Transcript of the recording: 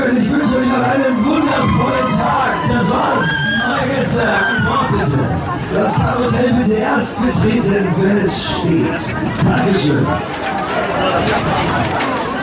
Leute, ich wünsche euch noch einen wundervollen Tag. Das war's. Meine Gäste, an Bord bitte. Das Karussell bitte erst betreten, wenn es steht. Dankeschön.